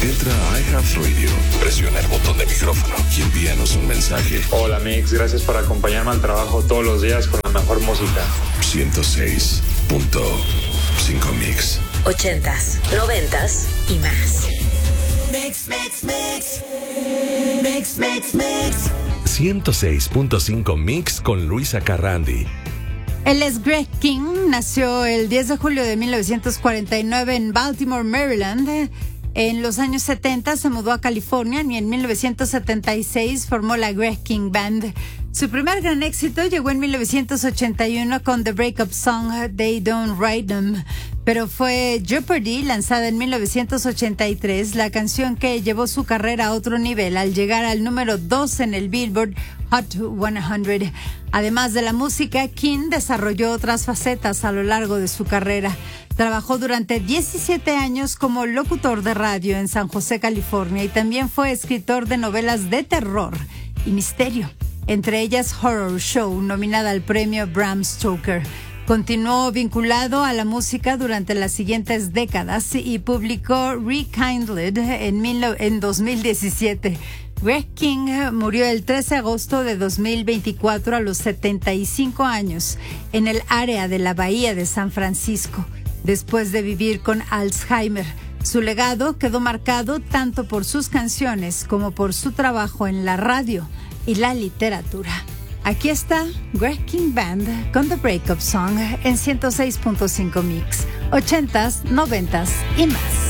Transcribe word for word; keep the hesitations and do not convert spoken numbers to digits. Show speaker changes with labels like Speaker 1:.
Speaker 1: Entra a iHeartRadio, presiona el botón de micrófono y envíanos un mensaje.
Speaker 2: Hola Mix, gracias por acompañarme al trabajo todos los días con la mejor música.
Speaker 1: ciento seis punto cinco Mix.
Speaker 3: Ochentas, noventas y más.
Speaker 4: Mix, mix, mix. Mix, mix, mix.
Speaker 5: ciento seis punto cinco Mix con Luisa Carrandi.
Speaker 6: Él es Greg King, nació el diez de julio de mil novecientos cuarenta y nueve en Baltimore, Maryland. En los años setenta se mudó a California y en mil novecientos setenta y seis formó la Greg King Band. Su primer gran éxito llegó en mil novecientos ochenta y uno con The Breakup Song They Don't Write Them, pero fue Jeopardy, lanzada en mil novecientos ochenta y tres, la canción que llevó su carrera a otro nivel al llegar al número dos en el Billboard Hot cien. Además de la música, King desarrolló otras facetas a lo largo de su carrera. Trabajó durante diecisiete años como locutor de radio en San José, California, y también fue escritor de novelas de terror y misterio, entre ellas Horror Show, nominada al premio Bram Stoker. Continuó vinculado a la música durante las siguientes décadas y publicó Rekindled en, mil, en dos mil diecisiete. Greg King murió el trece de agosto de dos mil veinticuatro a los setenta y cinco años en el área de la Bahía de San Francisco, después de vivir con Alzheimer. Su legado quedó marcado tanto por sus canciones como por su trabajo en la radio y la literatura. Aquí está Greg King Band con The Breakup Song en ciento seis punto cinco Mix, ochentas, noventas y más.